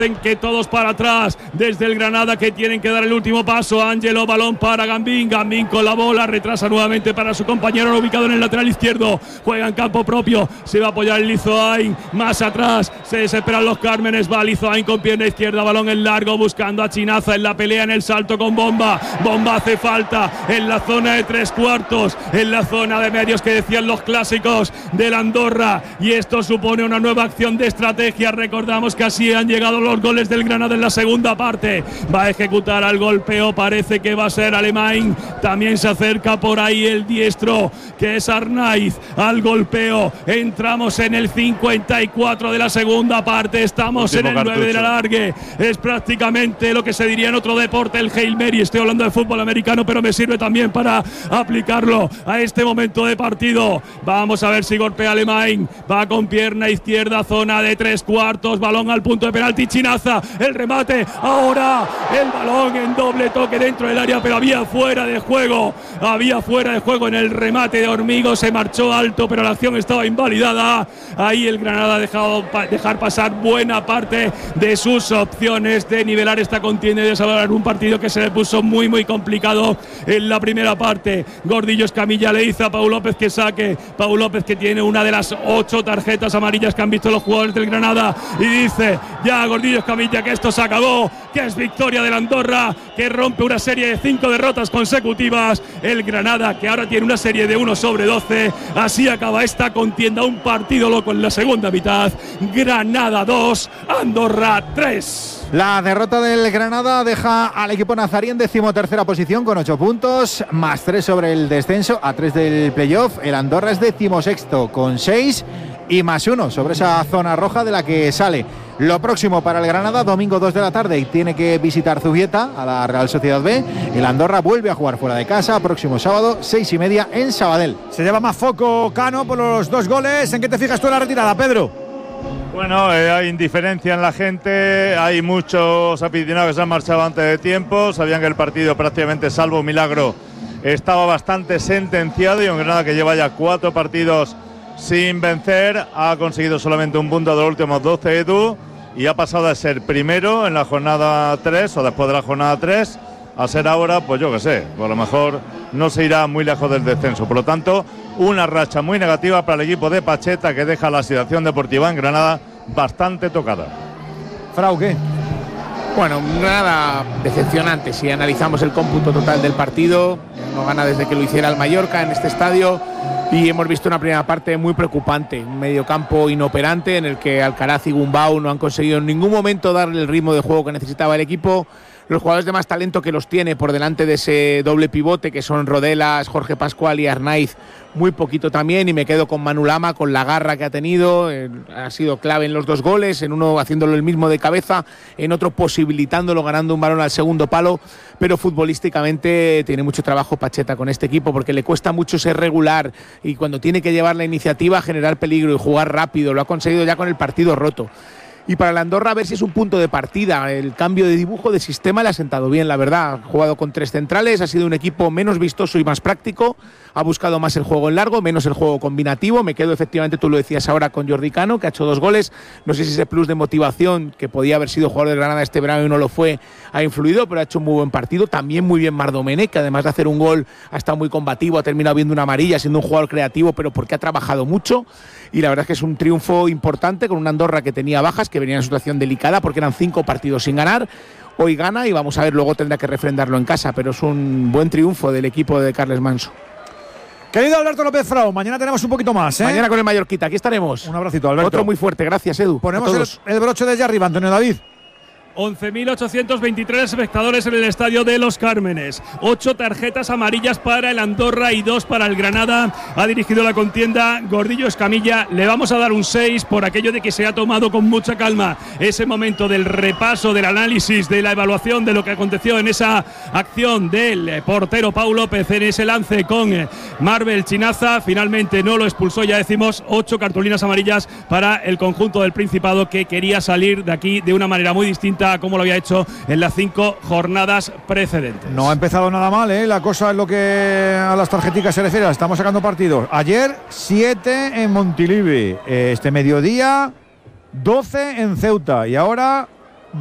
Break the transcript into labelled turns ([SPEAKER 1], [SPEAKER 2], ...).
[SPEAKER 1] que todos para atrás desde el Granada, que tienen que dar el último paso. Ángelo, balón para Gambín con la bola, retrasa nuevamente para su compañero ubicado en el lateral izquierdo, juega en campo propio, se va a apoyar el Lizoain, más atrás se desesperan los Cármenes, va Lizoain con pierna izquierda, balón en largo buscando a Chinaza en la pelea, en el salto con Bomba hace falta en la zona de 3/4, en la zona de medios que decían los clásicos del Andorra, y esto supone una nueva acción de estrategia. Recordamos que así han llegado los goles del Granada en la segunda parte. Va a ejecutar al golpeo, parece que va a ser Alemán. También se acerca por ahí el diestro, que es Arnaiz, al golpeo. Entramos en el 54 de la segunda parte, estamos en el 9 del alargue. Es prácticamente lo que se diría en otro deporte, el Hail Mary. Estoy hablando de fútbol americano, pero me sirve también para aplicarlo a este momento de partido. Vamos a ver si golpea Alemán, va con pierna izquierda, zona de 3/4, balón al punto de penalti. Chinaza, el remate, ahora el balón en doble toque dentro del área, pero había fuera de juego en el remate de Hormigo, se marchó alto, pero la acción estaba invalidada. Ahí el Granada ha dejado dejar pasar buena parte de sus opciones de nivelar esta contienda y de salvar un partido que se le puso muy muy complicado en la primera parte. Gordillo Escamilla le dice a Pau López que saque, Pau López, que tiene una de las 8 tarjetas amarillas que han visto los jugadores del Granada, y dice ya Gordillo Escamilla que esto se acabó, que es victoria del Andorra, que rompe una serie de 5 derrotas consecutivas. El Granada, que ahora tiene una serie de 1/12. Así acaba esta contienda, un partido loco en la segunda mitad. Granada 2, Andorra 3.
[SPEAKER 2] La derrota del Granada deja al equipo nazarí en 13ª posición con 8 puntos, más 3 sobre el descenso, a 3 del playoff. El Andorra es 16º con 6 y más 1 sobre esa zona roja de la que sale. Lo próximo para el Granada, domingo 2 de la tarde, y tiene que visitar Zubieta a la Real Sociedad B. El Andorra vuelve a jugar fuera de casa, próximo sábado 6:30 en Sabadell.
[SPEAKER 3] Se lleva más foco Cano por los 2 goles. ¿En qué te fijas tú en la retirada, Pedro?
[SPEAKER 4] Bueno, hay indiferencia en la gente, hay muchos aficionados que se han marchado antes de tiempo, sabían que el partido prácticamente, salvo un milagro, estaba bastante sentenciado, y un Granada que lleva ya 4 partidos sin vencer, ha conseguido solamente un punto de los últimos 12, Edu, y ha pasado de ser primero en la jornada 3 o después de la jornada 3 a ser ahora, pues yo qué sé, pues a lo mejor no se irá muy lejos del descenso. Por lo tanto, una racha muy negativa para el equipo de Pacheta, que deja la situación deportiva en Granada bastante tocada.
[SPEAKER 3] Frau, ¿qué?
[SPEAKER 5] Bueno, Granada decepcionante si analizamos el cómputo total del partido. No gana desde que lo hiciera el Mallorca en este estadio, y hemos visto una primera parte muy preocupante, un mediocampo inoperante en el que Alcaraz y Gumbau no han conseguido en ningún momento darle el ritmo de juego que necesitaba el equipo. Los jugadores de más talento que los tiene por delante de ese doble pivote, que son Rodelas, Jorge Pascual y Arnaiz, muy poquito también, y me quedo con Manu Lama, con la garra que ha tenido, ha sido clave en los 2 goles, en uno haciéndolo el mismo de cabeza, en otro posibilitándolo, ganando un balón al segundo palo. Pero futbolísticamente tiene mucho trabajo Pacheta con este equipo, porque le cuesta mucho ser regular, y cuando tiene que llevar la iniciativa, generar peligro y jugar rápido, lo ha conseguido ya con el partido roto. Y para el Andorra, a ver si es un punto de partida. El cambio de dibujo de sistema le ha sentado bien, la verdad. Ha jugado con 3 centrales, ha sido un equipo menos vistoso y más práctico. Ha buscado más el juego en largo, menos el juego combinativo. Me quedo, efectivamente, tú lo decías ahora, con Jordi Cano, que ha hecho 2 goles. No sé si ese plus de motivación, que podía haber sido jugador de Granada este verano y no lo fue, ha influido, pero ha hecho un muy buen partido. También muy bien Mar Domènech, que además de hacer un gol, ha estado muy combativo, ha terminado viendo una amarilla, siendo un jugador creativo, pero porque ha trabajado mucho. Y la verdad es que es un triunfo importante con una Andorra que tenía bajas, que venía en una situación delicada porque eran 5 partidos sin ganar. Hoy gana y vamos a ver, luego tendrá que refrendarlo en casa, pero es un buen triunfo del equipo de Carles Manso.
[SPEAKER 3] Querido Alberto López Frau, mañana tenemos un poquito más, ¿eh?
[SPEAKER 5] Mañana con el Mallorquita, aquí estaremos.
[SPEAKER 3] Un abracito, Alberto.
[SPEAKER 5] Otro muy fuerte, gracias, Edu.
[SPEAKER 3] Ponemos el broche desde arriba, Antonio David.
[SPEAKER 1] 11.823 espectadores en el estadio de Los Cármenes. 8 tarjetas amarillas para el Andorra y 2 para el Granada. Ha dirigido la contienda Gordillo Escamilla. Le vamos a dar un 6 por aquello de que se ha tomado con mucha calma ese momento del repaso, del análisis, de la evaluación de lo que aconteció en esa acción del portero Pau López, en ese lance con Marvel Chinaza. Finalmente no lo expulsó, ya decimos. 8 cartulinas amarillas para el conjunto del Principado, que quería salir de aquí de una manera muy distinta a como lo había hecho en las 5 jornadas precedentes.
[SPEAKER 3] No ha empezado nada mal, ¿eh? La cosa es lo que a las tarjeticas se refiere. Estamos sacando partidos. Ayer 7 en Montilivi, este mediodía 12 en Ceuta, y ahora